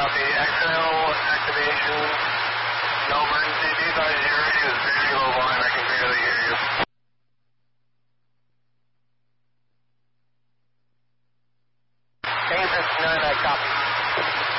copy. XL activation. No emergency. Be advised your radio is very low volume. I can barely hear you. Kansas 9, I copy.